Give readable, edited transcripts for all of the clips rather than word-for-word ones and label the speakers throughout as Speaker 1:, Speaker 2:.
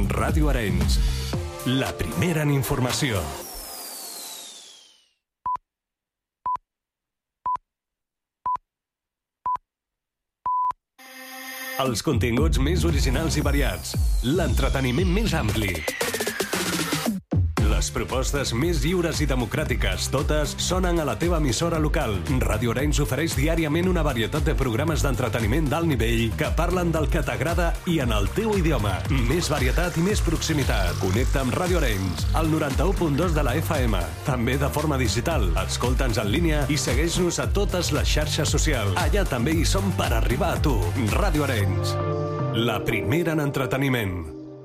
Speaker 1: Ràdio Arenys, la primera en informació. Els continguts més originals i variats, l'entreteniment més ampli. Les propostes més lliures i democràtiques, totes sonen a la teva emissora local. Ràdio Arenys ofereix diàriament una varietat de programes d'entreteniment d'alt nivell que parlen del que t'agrada i en el teu idioma. Més varietat i més proximitat. Connecta amb Ràdio Arenys, al 91.2 de la FM. També de forma digital. Escolta'ns en línia i segueix-nos a totes les xarxes socials. Allà també hi som per arribar a tu. Ràdio Arenys, la primera en entreteniment.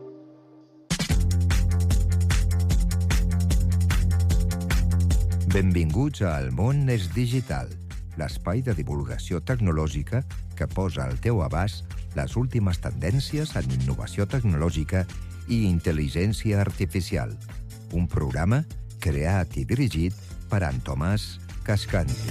Speaker 2: Benvinguts a El món és digital, l'espai de divulgació tecnològica que posa al teu abast les últimes tendències en innovació tecnològica i intel·ligència artificial. Un programa creat i dirigit per en Tomàs Cascanti.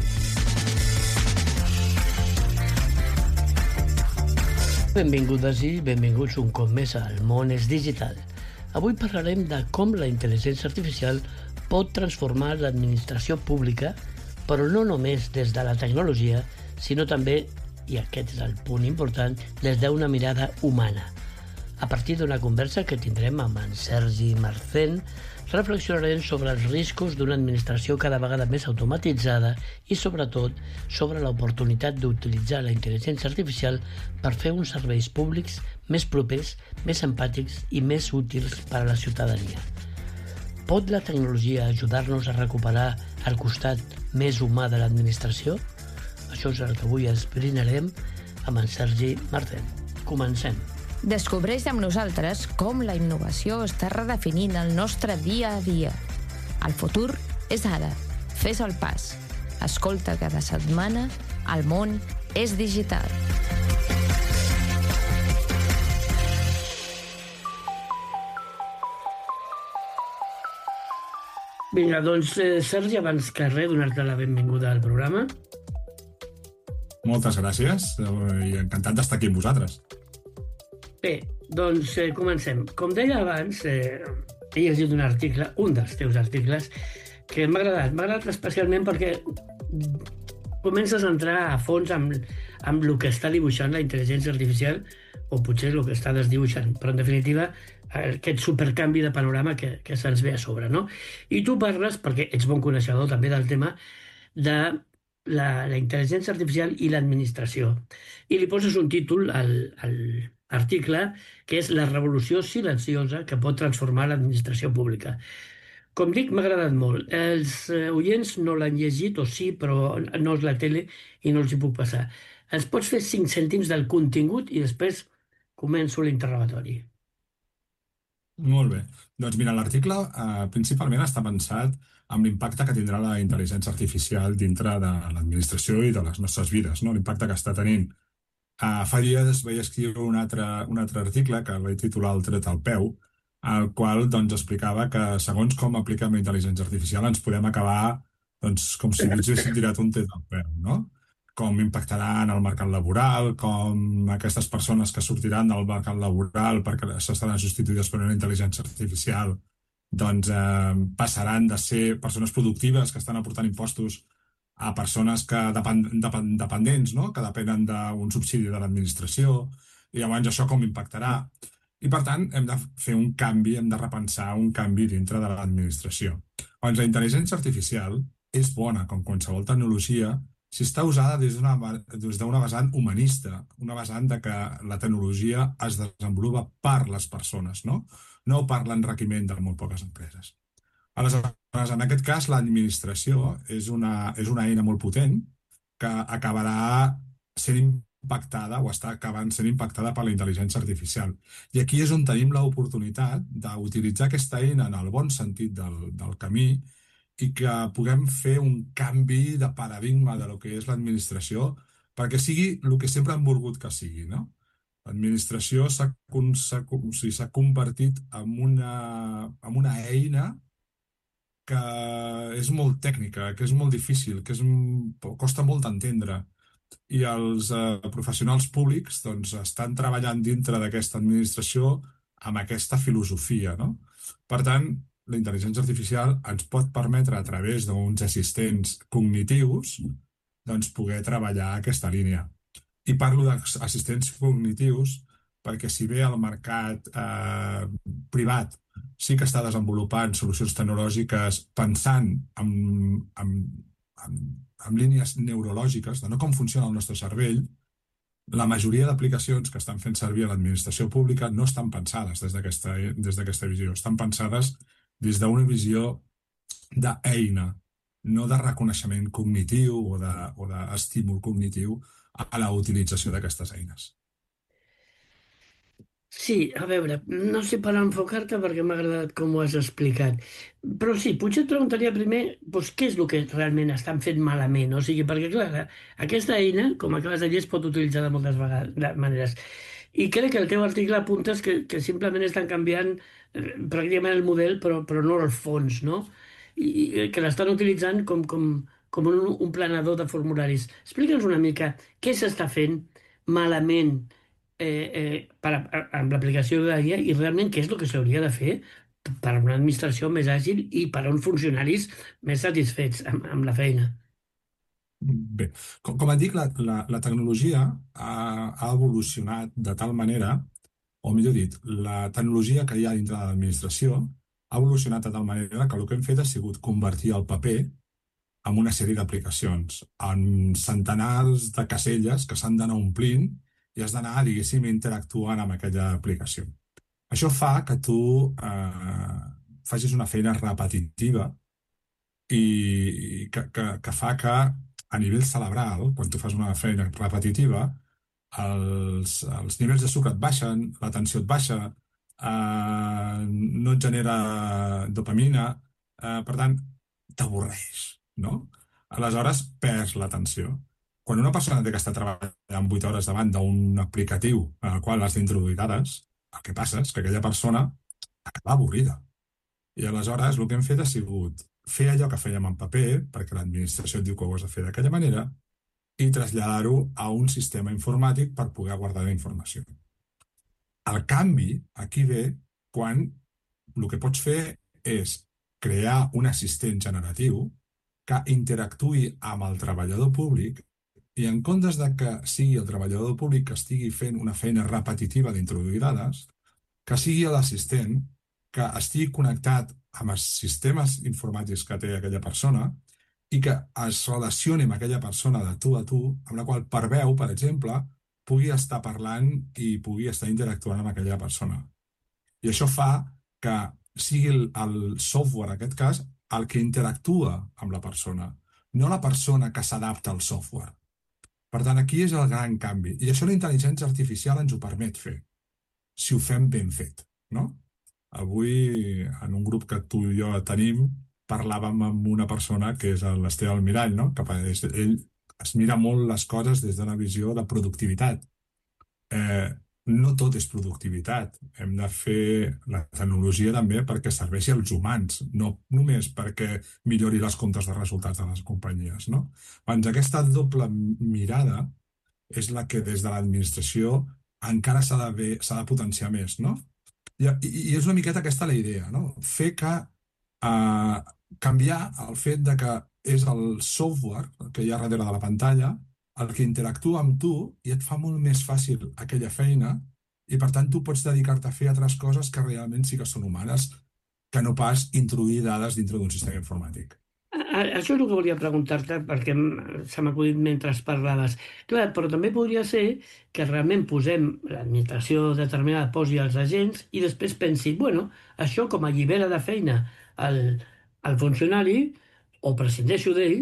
Speaker 3: Benvingudes i benvinguts un cop més al món és digital. Avui parlarem de com la intel·ligència artificial pot transformar l'administració pública, però no només des de la tecnologia, sinó també, i aquest és el punt important, des d'una mirada humana. A partir d'una conversa que tindrem amb en Sergi Marcén, reflexionarem sobre els riscos d'una administració cada vegada més automatitzada i, sobretot, sobre l'oportunitat d'utilitzar la intel·ligència artificial per fer uns serveis públics més propers, més empàtics i més útils per a la ciutadania. Pot la tecnologia ajudar-nos a recuperar el costat més humà de l'administració? Això és el que avui esbrinarem amb en Sergi Marcén. Comencem.
Speaker 4: Descobreix amb nosaltres com la innovació està redefinint el nostre dia a dia. El futur és ara. Fes el pas. Escolta cada setmana El món és digital.
Speaker 3: Vinga, doncs, Sergi, abans que res, donar-te la benvinguda al programa.
Speaker 5: Moltes gràcies i encantat d'estar aquí amb vosaltres.
Speaker 3: Bé, doncs comencem. Com deia abans, he llegit un article, un dels teus articles, que m'ha agradat. M'ha agradat especialment perquè comences a entrar a fons amb el que està dibuixant la intel·ligència artificial, o potser el que està desdibuixant, però en definitiva aquest supercanvi de panorama que se'ns ve a sobre, no? I tu parles, perquè ets bon coneixedor també del tema, de la intel·ligència artificial i l'administració. I li poses un títol a l'article que és La revolució silenciosa que pot transformar l'administració pública. Com dic, m'ha agradat molt. Els oients no l'han llegit, o sí, però no és la tele i no els hi puc passar. Ens pots fer 5 cèntims del contingut i després començo l'interrogatori.
Speaker 5: Molt bé. Doncs mira, l'article principalment està pensat amb l'impacte que tindrà la intel·ligència artificial dintre de l'administració i de les nostres vides, no? L'impacte que està tenint. Fa dies vaig escriure un altre article que vaig titular El tret al peu, al qual doncs, explicava que segons com apliquem la intel·ligència artificial ens podem acabar doncs, com si ens haguéssim tirat un tret al peu, no? Com impactarà en el mercat laboral, com aquestes persones que sortiran del mercat laboral perquè s'estaran substituïdes per una intel·ligència artificial doncs passaran de ser persones productives que estan aportant impostos a persones que dependents, no? Que depenen d'un subsidi de l'administració, i llavors això com impactarà. I per tant hem de fer un canvi, hem de repensar un canvi dintre de l'administració. Doncs la intel·ligència artificial és bona, com qualsevol tecnologia, si està usada des d'una vessant humanista, una vessant de que la tecnologia es desenvolupa per les persones, no per l'enriquiment de molt poques empreses. Aleshores, en aquest cas, l'administració és una eina molt potent que acabarà sent impactada o està acabant sent impactada per la intel·ligència artificial. I aquí és on tenim l'oportunitat d'utilitzar aquesta eina en el bon sentit del camí i que puguem fer un canvi de paradigma de lo que és l'administració perquè sigui el que sempre hem volgut que sigui, no? L'administració s'ha convertit en una eina que és molt tècnica, que és molt difícil, que costa molt d'entendre. I els professionals públics doncs, estan treballant dintre d'aquesta administració amb aquesta filosofia, no? Per tant, la intel·ligència artificial ens pot permetre, a través d'uns assistents cognitius, doncs, poder treballar aquesta línia. I parlo d'assistents cognitius perquè, si bé el mercat privat sí que està desenvolupant solucions tecnològiques pensant en línies neurològiques, de no com funciona el nostre cervell, la majoria d'aplicacions que estan fent servir a l'administració pública no estan pensades des d'aquesta visió, estan pensades des d'una visió d'eina, no de reconeixement cognitiu o d'estímul cognitiu a la utilització d'aquestes eines.
Speaker 3: Sí, a veure, no sé per enfocar-te perquè m'ha agradat com ho has explicat, però sí, potser et preguntaria primer doncs, què és el que realment estan fent malament, o sigui, perquè clar, aquesta eina, com acabes de dir, es pot utilitzar de moltes maneres, i crec que el teu article apuntes que simplement estan canviant pràcticament el model, però no el fons, no? I que l'estan utilitzant com un planador de formularis. Explica'ns una mica què s'està fent malament amb l'aplicació de la guia i realment què és el que s'hauria de fer per a una administració més àgil i per a uns funcionaris més satisfets amb la feina.
Speaker 5: Bé, com et dic, la tecnologia ha evolucionat de tal manera, o millor dit, la tecnologia que hi ha dintre de l'administració ha evolucionat de tal manera que el que hem fet ha sigut convertir el paper en una sèrie d'aplicacions, en centenars de caselles que s'han d'anar omplint i has d'anar, diguéssim, interactuant amb aquella aplicació. Això fa que tu facis una feina repetitiva i que fa que, a nivell cerebral, quan tu fas una feina repetitiva, els nivells de sucre et baixen, la tensió et baixa, no et genera dopamina, per tant, t'avorreix, no? Aleshores, perds l'atenció. Quan una persona té que estar treballant 8 hores davant d'un aplicatiu en el qual has d'introduir dades, el que passa és que aquella persona acaba avorrida. I aleshores el que hem fet ha sigut fer allò que fèiem en paper, perquè l'administració et diu que ho has de fer d'aquella manera, i traslladar-ho a un sistema informàtic per poder guardar la informació. El canvi aquí ve quan el que pots fer és crear un assistent generatiu que interactuï amb el treballador públic i, en comptes de que sigui el treballador públic que estigui fent una feina repetitiva d'introduir dades, que sigui l'assistent que estigui connectat amb els sistemes informàtics que té aquella persona i que es relacioni amb aquella persona de tu a tu, amb la qual per veu, per exemple, pugui estar parlant i pugui estar interactuant amb aquella persona. I això fa que sigui el software, en aquest cas, el que interactua amb la persona, no la persona que s'adapta al software. Per tant, aquí és el gran canvi. I això la intel·ligència artificial ens ho permet fer, si ho fem ben fet, no? Avui, en un grup que tu i jo tenim, parlàvem amb una persona que és l'Esteve Almirall, no? Ell es mira molt les coses des d'una visió de productivitat. No tot és productivitat. Hem de fer la tecnologia també perquè serveixi als humans, no només perquè millori les comptes de resultats de les companyies, no? Doncs aquesta doble mirada és la que des de l'administració encara s'ha de potenciar més, no? I és una miqueta aquesta la idea, no? Fer que canviar el fet de que és el software que hi ha darrere de la pantalla el que interactua amb tu i et fa molt més fàcil aquella feina i, per tant, tu pots dedicar-te a fer altres coses que realment sí que són humanes, que no pas introduir dades dintre d'un sistema informàtic.
Speaker 3: Això és el que volia preguntar-te, perquè se m'ha acudit mentre parlaves. Clar, però també podria ser que realment posem l'administració determinada, posi els agents i després pensi, bueno, això com a allibera de feina al funcionari, o prescindeixo d'ell,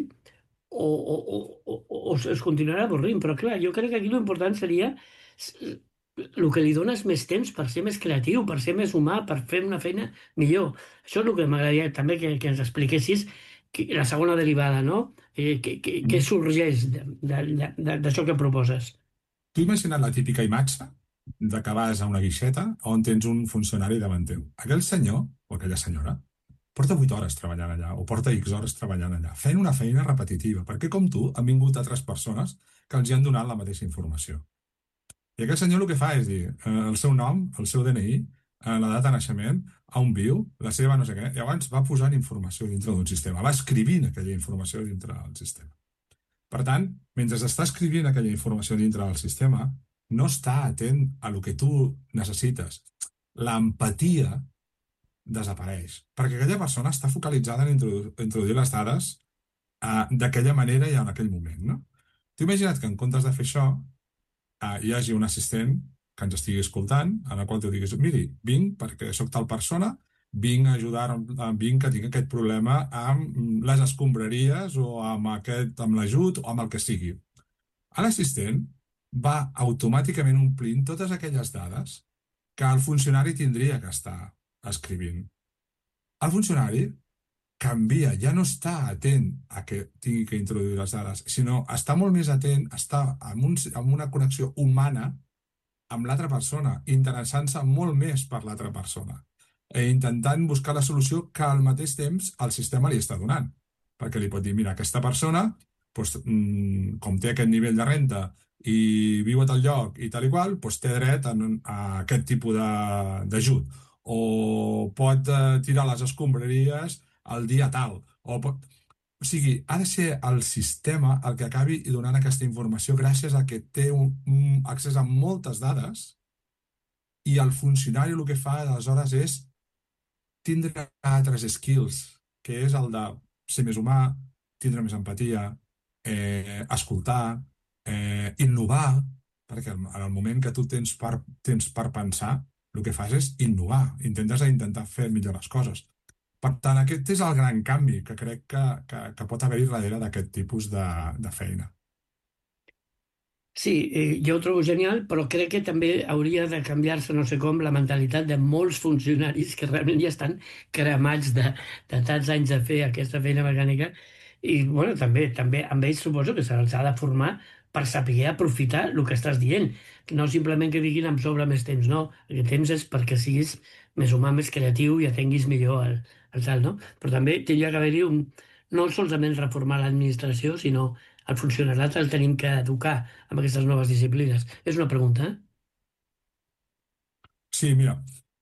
Speaker 3: o es continuarà avorrint. Però clar, jo crec que aquí l'important seria el que li dones més temps per ser més creatiu, per ser més humà, per fer una feina millor. Això és el que m'agradaria també que ens expliquessis, la segona derivada, no? Què sorgeix d'això que proposes?
Speaker 5: Tu imagina't la típica imatge de que vas a una guixeta on tens un funcionari davant teu. Aquell senyor o aquella senyora porta 8 hores treballant allà o porta X hores treballant allà, fent una feina repetitiva, perquè com tu han vingut altres persones que els han donat la mateixa informació. I aquell senyor el que fa és dir el seu nom, el seu DNI, la data de naixement, on viu, la seva no sé què, i llavors va posant informació dintre d'un sistema, va escrivint aquella informació dintre del sistema. Per tant, mentre està escrivint aquella informació dintre del sistema, no està atent a lo que tu necessites. L'empatia desapareix, perquè aquella persona està focalitzada en introduir les dades d'aquella manera i en aquell moment, no? T'ho imagina't que en comptes de fer això hi hagi un assistent que ens estigui escoltant, en el qual tu diguis, miri, vinc perquè sóc tal persona, vinc a ajudar, vinc que tinc aquest problema amb les escombraries o amb l'ajut o amb el que sigui. L'assistent va automàticament omplint totes aquelles dades que el funcionari tindria que estar escrivint. El funcionari canvia, ja no està atent a que tingui que introduir les dades, sinó està molt més atent, està amb una connexió humana amb l'altra persona, interessant-se molt més per l'altra persona, intentant buscar la solució que al mateix temps el sistema li està donant. Perquè li pot dir, mira, aquesta persona, doncs, com té aquest nivell de renta i viu a tal lloc i tal i qual, doncs té dret a aquest tipus d'ajut. O pot tirar les escombraries el dia tal. O sigui, ha de ser el sistema el que acabi donant aquesta informació gràcies a que té un accés a moltes dades i el funcionari el que fa aleshores és tindre altres skills, que és el de ser més humà, tindre més empatia, escoltar, innovar, perquè en el moment que tu tens per pensar, el que fas és innovar, intentes fer millor les coses. Per tant, aquest és el gran canvi que crec que pot haver-hi darrere d'aquest tipus de feina.
Speaker 3: Sí, jo ho trobo genial, però crec que també hauria de canviar-se, no sé com, la mentalitat de molts funcionaris que realment ja estan cremats de tants anys de fer aquesta feina mecànica. I, bueno, també amb ells suposo que se'ls ha de formar per saber aprofitar el que estàs dient. No simplement que diguin em sobra més temps, no. El temps és perquè siguis més humà, més creatiu i atenguis millor el tal, no? Però també hauria d'haver-hi no solament reformar l'administració, sinó el funcionariat el tenim que educar amb aquestes noves disciplines. És una pregunta, eh?
Speaker 5: Sí, mira,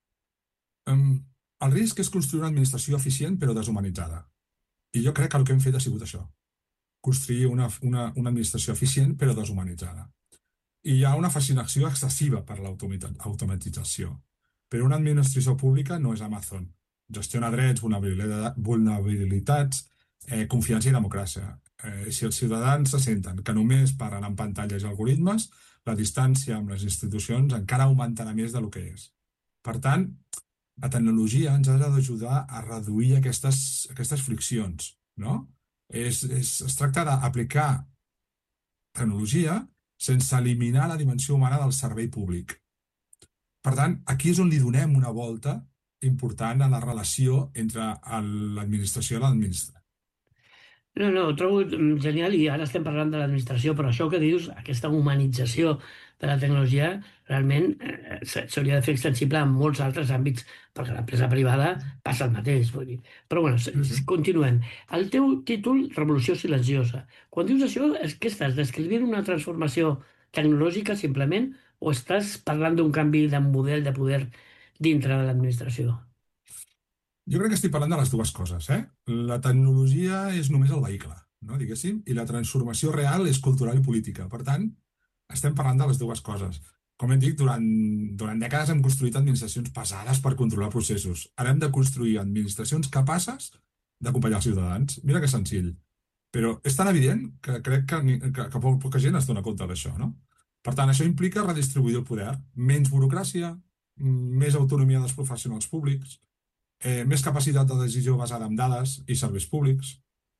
Speaker 5: el risc és construir una administració eficient però deshumanitzada. I jo crec que el que hem fet ha sigut això, construir una administració eficient però deshumanitzada. I hi ha una fascinació excessiva per l'automatització. Però una administració pública no és Amazon. Gestiona drets, vulnerabilitats, confiança i democràcia. Si els ciutadans se senten que només parlen en pantalles i algoritmes, la distància amb les institucions encara augmentarà més del que és. Per tant, la tecnologia ens ha d'ajudar a reduir aquestes friccions, no? Es tracta d'aplicar tecnologia sense eliminar la dimensió humana del servei públic. Per tant, aquí és on li donem una volta important a la relació entre l'administració i l'administrat.
Speaker 3: No, ho trobo genial i ara estem parlant de l'administració, però això que dius, aquesta humanització de la tecnologia, realment s'hauria de fer extensible en molts altres àmbits, perquè l'empresa privada passa el mateix, vull dir. Però bueno, continuem. El teu títol, Revolució silenciosa. Quan dius això, què estàs descrivint una transformació tecnològica simplement o estàs parlant d'un canvi de model de poder dintre de l'administració?
Speaker 5: Jo crec que estic parlant de les dues coses. La tecnologia és només el vehicle, no, diguéssim, i la transformació real és cultural i política. Per tant, estem parlant de les dues coses. Com hem dit, durant dècades hem construït administracions pesades per controlar processos. Ara hem de construir administracions capaces d'acompanyar els ciutadans. Mira que senzill. Però és tan evident que crec que poca gent es dona compte d'això, no? Per tant, això implica redistribuir el poder, menys burocràcia, més autonomia dels professionals públics, més capacitat de decisió basada en dades i serveis públics.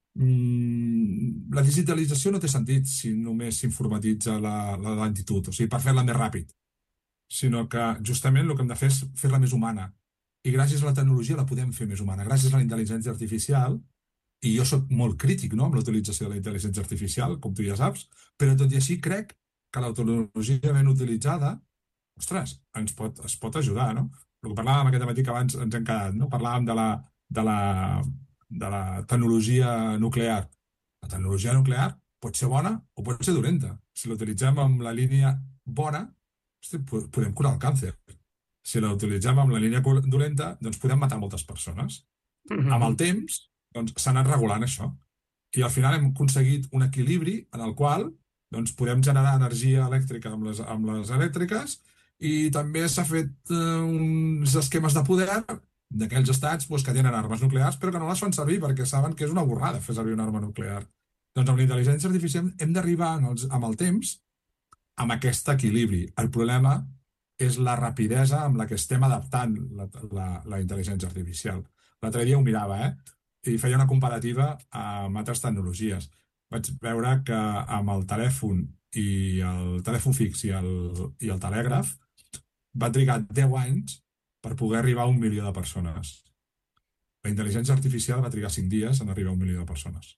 Speaker 5: La digitalització no té sentit si només s'informatitza la lentitud, o sigui, per fer-la més ràpid, sinó que justament el que hem de fer és fer-la més humana. I gràcies a la tecnologia la podem fer més humana, gràcies a la intel·ligència artificial, i jo soc molt crític, no?, amb la utilització de la intel·ligència artificial, com tu ja saps, però tot i així crec que la tecnologia ben utilitzada, ostres, es pot ajudar, no? El que parlàvem aquest matí que abans ens hem quedat, no? Parlàvem de la tecnologia nuclear. La tecnologia nuclear pot ser bona o pot ser dolenta. Si l'utilitzem amb la línia bona, podem curar el càncer. Si la utilitzem amb la línia dolenta, doncs podem matar moltes persones. Amb el temps, doncs, s'ha anat regulant això. I al final hem aconseguit un equilibri en el qual doncs, podem generar energia elèctrica amb les elèctriques i també s'ha fet uns esquemes de poder d'aquells estats doncs, que tenen armes nuclears però que no les fan servir perquè saben que és una borrada fer servir una arma nuclear. Doncs amb la intel·ligència artificial hem d'arribar amb el temps amb aquest equilibri. El problema és la rapidesa amb la que estem adaptant la intel·ligència artificial. L'altre dia ho mirava, i feia una comparativa amb altres tecnologies. Vaig veure que amb el telèfon fix i el telègraf va trigar 10 anys per poder arribar a 1 milió de persones. La intel·ligència artificial va trigar 5 dies en arribar a 1 milió de persones.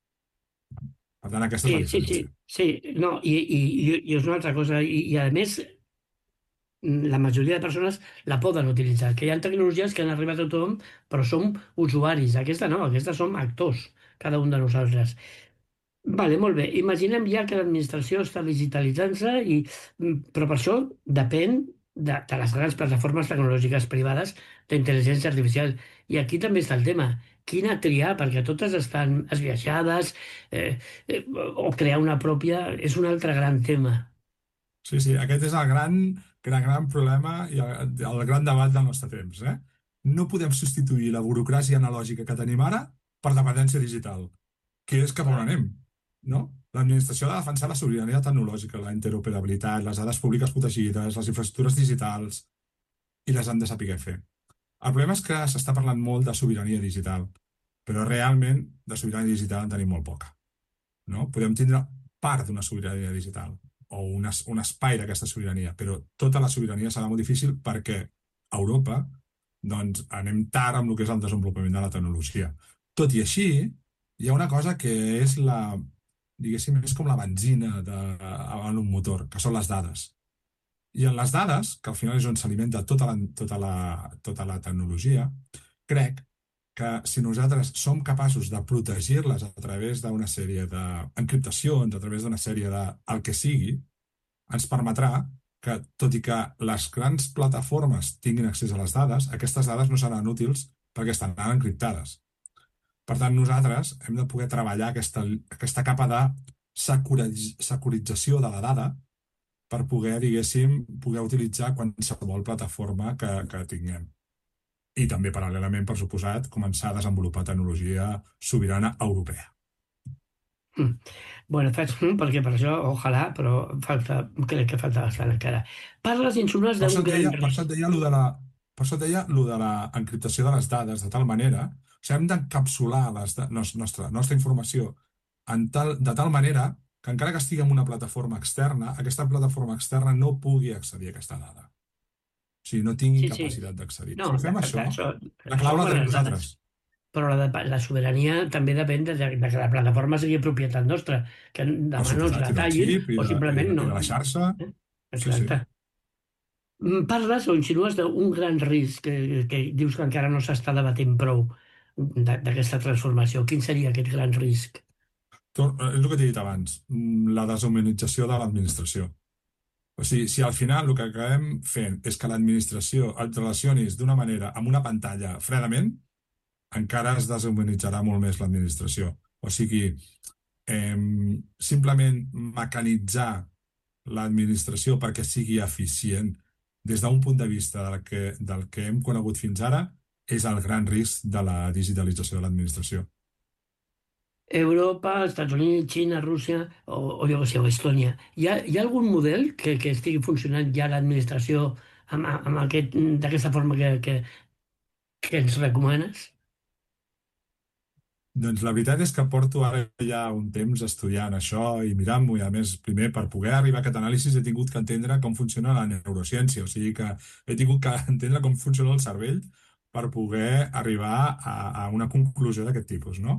Speaker 5: Per tant, aquesta és la diferència.
Speaker 3: Sí. No, i és una altra cosa. I a més, la majoria de persones la poden utilitzar. Que hi ha tecnologies que han arribat a tothom, però som usuaris. Aquesta no, aquesta som actors, cada un de nosaltres. Vale, molt bé. Imaginem ja que l'administració està digitalitzant-se, però per això depèn de les grans plataformes tecnològiques privades d'intel·ligència artificial. I aquí també està el tema. Quina triar? Perquè totes estan esbiaixades, o crear una pròpia és un altre gran tema.
Speaker 5: Sí, aquest és el gran problema i el gran debat del nostre temps. No podem substituir la burocràcia analògica que tenim ara per dependència digital, que és cap on anem. No? L'administració ha de defensar la sobirania tecnològica, la interoperabilitat, les dades públiques protegides, les infraestructures digitals, i les han de saber fer. El problema és que s'està parlant molt de sobirania digital, però realment de sobirania digital en tenim molt poca. No? Podem tindre part d'una sobirania digital o un espai d'aquesta sobirania, però tota la sobirania serà molt difícil perquè a Europa doncs, anem tard amb el que és el desenvolupament de la tecnologia. Tot i així, hi ha una cosa que és diguéssim, és com la benzina en un motor, que són les dades. I en les dades, que al final és on s'alimenta tota la tecnologia, crec que si nosaltres som capaços de protegir-les a través d'una sèrie d'encriptacions, a través d'una sèrie del que sigui, ens permetrà que, tot i que les grans plataformes tinguin accés a les dades, aquestes dades no seran útils perquè estaran encriptades. Per tant, nosaltres hem de poder treballar aquesta capa de securització de la dada per poder, diguéssim, poder utilitzar qualsevol plataforma que tinguem. I també, paral·lelament, per suposat, començar a desenvolupar tecnologia sobirana europea.
Speaker 3: Bueno, faig perquè per això, ojalà, però crec que falta bastant encara. Parles, insinues d'un gran risc.
Speaker 5: Per això et deia lo de l'encriptació de les dades de tal manera. O sigui, hem d'encapsular la nostra informació de tal manera que encara que estigui en una plataforma externa, aquesta plataforma externa no pugui accedir a aquesta dada. O sigui, no tingui capacitat d'accedir. Si fem això, la clau la tenim nosaltres.
Speaker 3: Però la sobirania també depèn de que la plataforma sigui propietat nostra, que demà no ens la tallin o simplement no.
Speaker 5: I de la xarxa.
Speaker 3: Exacte. Parles o insinues d'un gran risc que dius que encara no s'està debatent prou d'aquesta transformació. Quin seria aquest gran risc?
Speaker 5: És el que t'he dit abans, la deshumanització de l'administració. O sigui, si al final el que acabem fent és que l'administració et relacionis d'una manera amb una pantalla fredament, encara es deshumanitzarà molt més l'administració. O sigui, simplement mecanitzar l'administració perquè sigui eficient des d'un punt de vista del que hem conegut fins ara és el gran risc de la digitalització de l'administració.
Speaker 3: Europa, Estats Units, Xina, Rússia o jo què sé, o Estònia. Hi ha algun model que estigui funcionant ja l'administració d'aquesta forma que ens recomanes?
Speaker 5: Doncs la veritat és que porto ara ja un temps estudiant això i mirant-m'ho, i a més, primer, per poder arribar a aquest anàlisi he tingut que entendre com funciona la neurociència, o sigui que he tingut que entendre com funciona el cervell per poder arribar a una conclusió d'aquest tipus, no?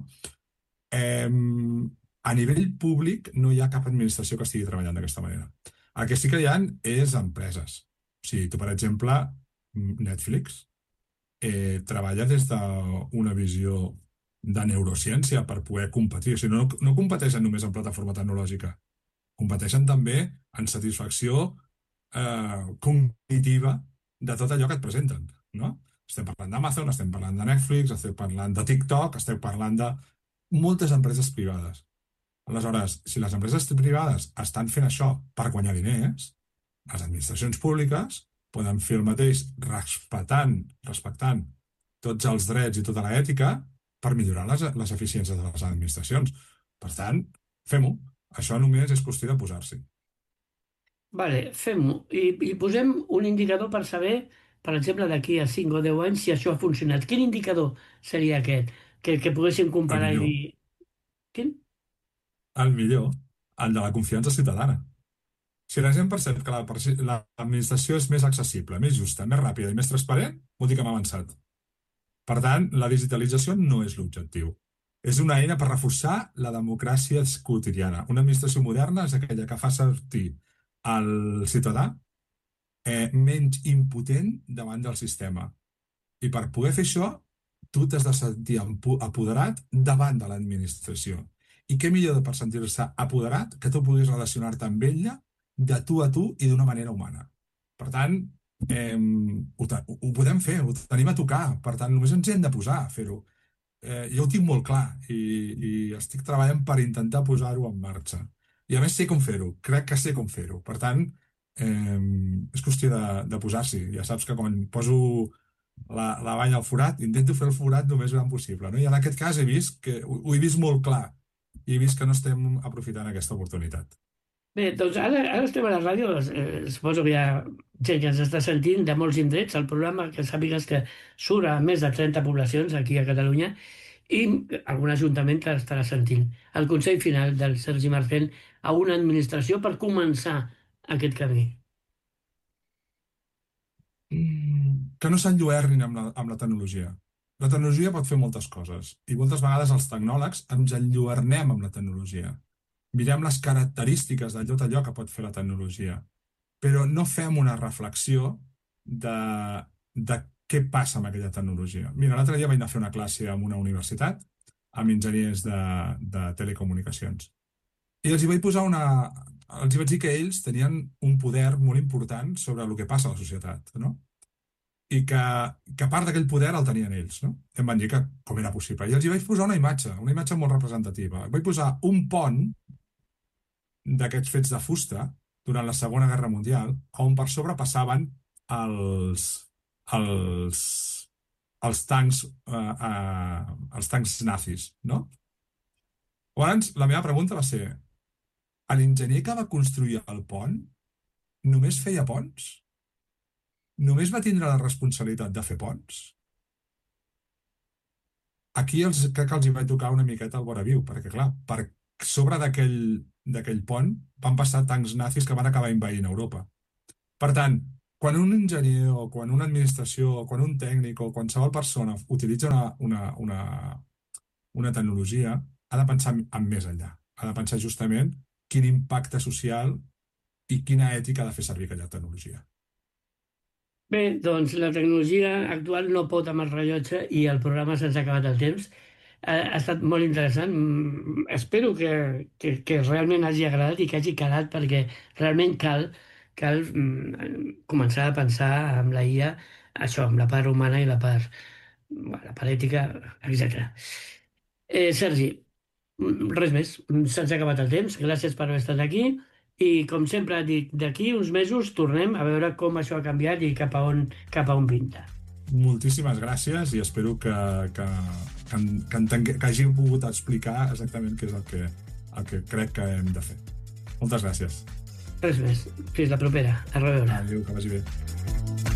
Speaker 5: A nivell públic no hi ha cap administració que estigui treballant d'aquesta manera. El que sí que hi ha és empreses. O sigui, tu, per exemple, Netflix treballa des d'una visió de neurociència per poder competir. O sigui, no competeixen només en plataforma tecnològica, competeixen també en satisfacció cognitiva de tot allò que et presenten, no? Estem parlant d'Amazon, estem parlant de Netflix, estem parlant de TikTok, estem parlant de moltes empreses privades. Aleshores, si les empreses privades estan fent això per guanyar diners, les administracions públiques poden fer el mateix respectant tots els drets i tota l'ètica per millorar les eficiències de les administracions. Per tant, fem-ho. Això només és qüestió de posar-s'hi.
Speaker 3: Vale, fem-ho. I posem un indicador per saber, per exemple, d'aquí a 5 o 10 anys, si això ha funcionat. Quin indicador seria aquest? Que poguéssim comparar i dir... Quin?
Speaker 5: El millor, el de la confiança ciutadana. Si la gent percep que l'administració és més accessible, més justa, més ràpida i més transparent, vol dir que hem avançat. Per tant, la digitalització no és l'objectiu. És una eina per reforçar la democràcia quotidiana. Una administració moderna és aquella que fa sortir el ciutadà menys impotent davant del sistema. I per poder fer això, tu t'has de sentir apoderat davant de l'administració. I què millor per sentir-se apoderat que tu puguis relacionar-te amb ella de tu a tu i d'una manera humana. Per tant, ho podem fer, ho tenim a tocar. Per tant, només ens hi hem de posar a fer-ho. Jo ho tinc molt clar i estic treballant per intentar posar-ho en marxa. I a més sé com fer-ho, crec que sé com fer-ho. Per tant, és qüestió de posar-s'hi. Ja saps que quan poso la banya al forat, intento fer el forat el més gran possible. No? I en aquest cas he vist que ho he vist molt clar i he vist que no estem aprofitant aquesta oportunitat.
Speaker 3: Bé, doncs ara estem a la ràdio, suposo que hi ha gent que ens està sentint de molts indrets, el programa que sàpigues que surt a més de 30 poblacions aquí a Catalunya i algun ajuntament que estarà sentint. El consell final del Sergi Marcén a una administració per començar aquest camí.
Speaker 5: Que no s'enlluernin amb la tecnologia. La tecnologia pot fer moltes coses i moltes vegades els tecnòlegs ens enlluernem amb la tecnologia. Mirem les característiques de tot allò que pot fer la tecnologia, però no fem una reflexió de què passa amb aquella tecnologia. Mira, l'altre dia vaig anar a fer una classe en una universitat amb enginyers de telecomunicacions i els hi vaig dir que ells tenien un poder molt important sobre el que passa a la societat, no? I que part d'aquell poder el tenien ells, no? I em van dir que com era possible. I els hi vaig posar una imatge molt representativa. Vaig posar un pont d'aquests fets de fusta durant la Segona Guerra Mundial, on per sobre passaven els tancs nazis, no? Llavors, la meva pregunta va ser: l'enginyer que va construir el pont només feia ponts? Només va tindre la responsabilitat de fer ponts? Aquí crec que els hi vaig tocar una miqueta al vora viu, perquè clar, per sobre d'aquell pont van passar tancs nazis que van acabar envaint Europa. Per tant, quan un enginyer o quan una administració o quan un tècnic o qualsevol persona utilitza una tecnologia, ha de pensar en més enllà. Ha de pensar justament quin impacte social i quina ètica ha de fer servir aquella tecnologia.
Speaker 3: Bé, doncs la tecnologia actual no pot amb el rellotge i el programa se'ns ha acabat el temps. Ha estat molt interessant. Espero que realment hagi agradat i que hagi calat, perquè realment cal començar a pensar amb la IA, això, amb la part humana i la part ètica, etc. Sergi, res més. Se'ns ha acabat el temps. Gràcies per haver estat aquí. I, com sempre dic, d'aquí uns mesos tornem a veure com això ha canviat i cap a on pinta.
Speaker 5: Moltíssimes gràcies i espero que hagi pogut explicar exactament què és el que crec que hem de fer. Moltes gràcies.
Speaker 3: Res més. Fins la propera. A reveure.
Speaker 5: Adéu, que vagi bé.